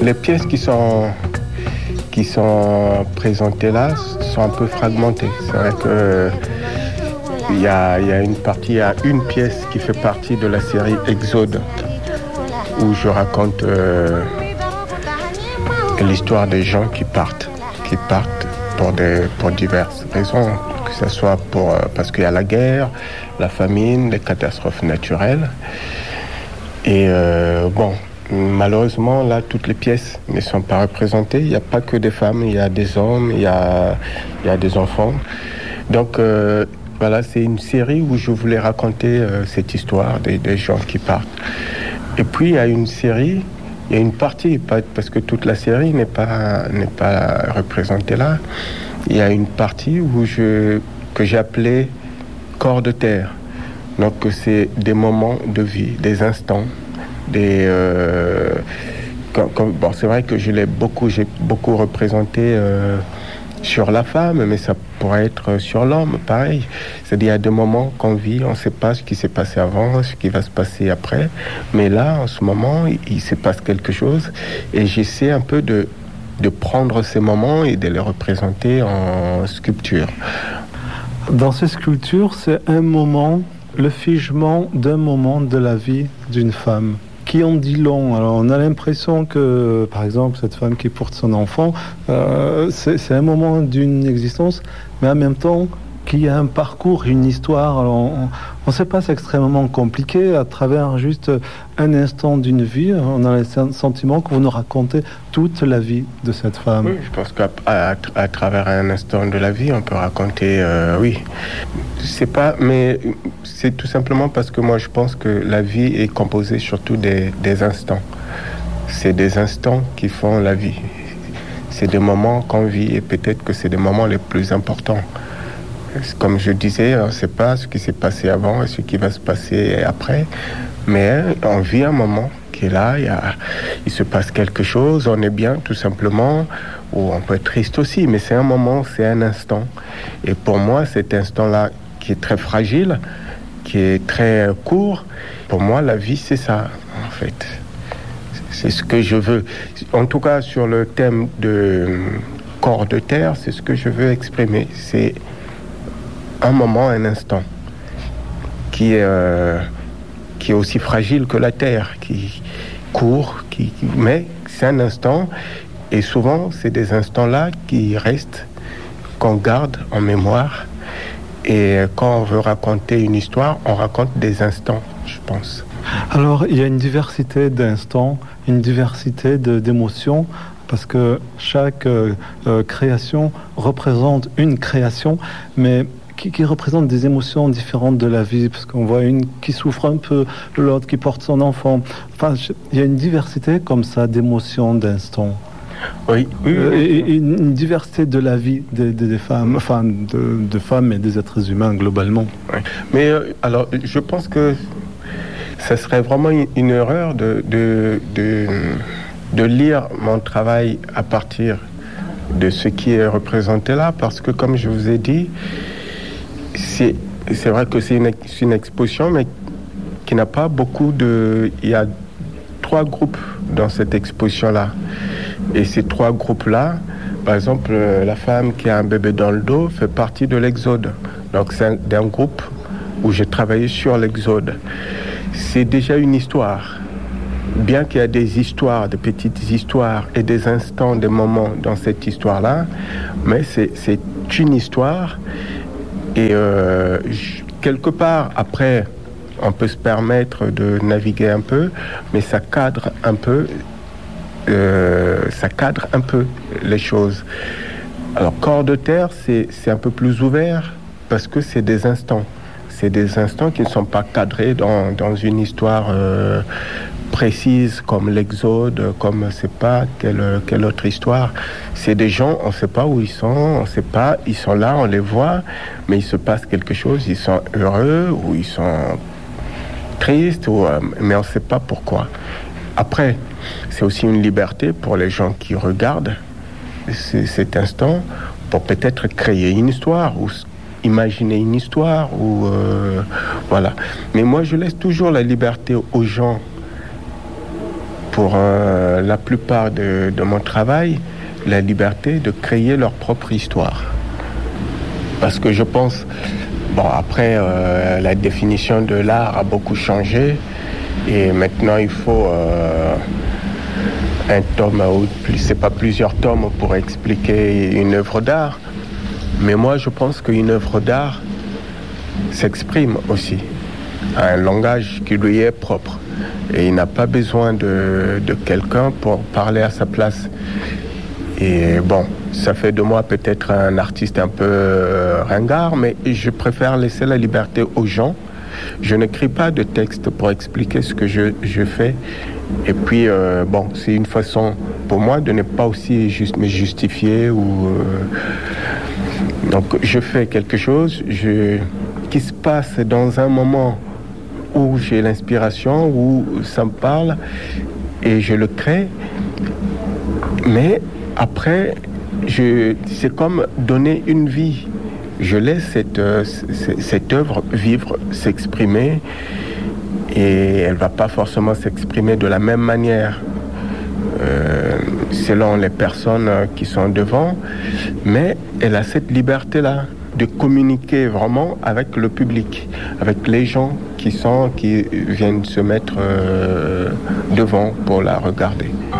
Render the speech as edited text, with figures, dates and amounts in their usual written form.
Les pièces qui sont présentées là sont un peu fragmentées. C'est vrai que il y a une pièce qui fait partie de la série Exode, où je raconte l'histoire des gens qui partent pour diverses raisons, que ce soit parce qu'il y a la guerre, la famine, les catastrophes naturelles. Et malheureusement, là, toutes les pièces ne sont pas représentées. Il n'y a pas que des femmes, il y a des hommes, il y a des enfants. Donc, voilà, c'est une série où je voulais raconter cette histoire des gens qui partent. Et puis, il y a une partie, parce que toute la série n'est pas représentée là. Il y a une partie que j'ai appelée corps de terre. Donc, c'est des moments de vie, des instants, c'est vrai que j'ai beaucoup représenté sur la femme, mais ça pourrait être sur l'homme, pareil. C'est-à-dire, il y a des moments qu'on vit, on ne sait pas ce qui s'est passé avant, ce qui va se passer après. Mais là, en ce moment, il se passe quelque chose. Et j'essaie un peu de prendre ces moments et de les représenter en sculpture. Dans ces sculptures, c'est un moment, le figement d'un moment de la vie d'une femme qui en dit long. Alors on a l'impression que, par exemple, cette femme qui porte son enfant, c'est un moment d'une existence, mais en même temps qu'il y a un parcours, une histoire. Alors on ne sait pas, c'est extrêmement compliqué. À travers juste un instant d'une vie, on a le sentiment que vous nous racontez toute la vie de cette femme. Oui, je pense qu'à travers un instant de la vie, on peut raconter, oui. Mais c'est tout simplement parce que moi, je pense que la vie est composée surtout des instants. C'est des instants qui font la vie. C'est des moments qu'on vit et peut-être que c'est des moments les plus importants. Comme je disais, on ne sait pas ce qui s'est passé avant et ce qui va se passer après, mais on vit un moment qui est là, il se passe quelque chose, on est bien tout simplement, ou on peut être triste aussi, mais c'est un moment, c'est un instant. Et pour moi, cet instant-là, qui est très fragile, qui est très court, pour moi, la vie, c'est ça, en fait. C'est ce que je veux. En tout cas, sur le thème de corps de terre, c'est ce que je veux exprimer. C'est un moment, un instant, qui est aussi fragile que la terre, qui court, mais c'est un instant, et souvent c'est des instants-là qui restent, qu'on garde en mémoire, et quand on veut raconter une histoire, on raconte des instants, je pense. Alors il y a une diversité d'instants, une diversité d'émotions, parce que chaque création représente une création, mais qui représente des émotions différentes de la vie, parce qu'on voit une qui souffre un peu, l'autre qui porte son enfant. Enfin, il y a une diversité comme ça d'émotions, d'instants. Oui. Et une diversité de la vie des femmes, enfin de femmes et des êtres humains globalement. Oui. Mais alors, je pense que ça serait vraiment une erreur de lire mon travail à partir de ce qui est représenté là, parce que comme je vous ai dit, c'est vrai que c'est une exposition, mais qui n'a pas beaucoup de... Il y a 3 groupes dans cette exposition-là. Et ces 3 groupes-là, par exemple, la femme qui a un bébé dans le dos fait partie de l'Exode. Donc c'est un groupe où j'ai travaillé sur l'Exode. C'est déjà une histoire. Bien qu'il y a des histoires, des petites histoires et des instants, des moments dans cette histoire-là, mais c'est une histoire. Et quelque part, après, on peut se permettre de naviguer un peu, mais ça cadre un peu les choses. Alors, corps de terre, c'est un peu plus ouvert parce que c'est des instants. C'est des instants qui ne sont pas cadrés dans une histoire précise comme l'Exode, comme on ne sait pas quelle autre histoire. C'est des gens, on ne sait pas où ils sont, on ne sait pas, ils sont là, on les voit, mais il se passe quelque chose, ils sont heureux ou ils sont tristes, mais on ne sait pas pourquoi. Après, c'est aussi une liberté pour les gens qui regardent cet instant pour peut-être créer une histoire ou imaginer une histoire ou voilà. Mais moi, je laisse toujours la liberté aux gens pour la plupart de mon travail, la liberté de créer leur propre histoire. Parce que je pense, bon, après, la définition de l'art a beaucoup changé et maintenant il faut un tome, c'est pas plusieurs tomes pour expliquer une œuvre d'art, mais moi je pense qu'une œuvre d'art s'exprime aussi à un langage qui lui est propre et il n'a pas besoin de quelqu'un pour parler à sa place. Et bon, ça fait de moi peut-être un artiste un peu ringard, mais je préfère laisser la liberté aux gens. Je n'écris pas de texte pour expliquer ce que je fais. Et puis, bon, c'est une façon pour moi de ne pas aussi juste me justifier. Donc, je fais quelque chose qui se passe dans un moment où j'ai l'inspiration, où ça me parle, et je le crée. Mais après, c'est comme donner une vie. Je laisse cette œuvre vivre, s'exprimer, et elle ne va pas forcément s'exprimer de la même manière selon les personnes qui sont devant, mais elle a cette liberté-là de communiquer vraiment avec le public, avec les gens qui viennent se mettre devant pour la regarder.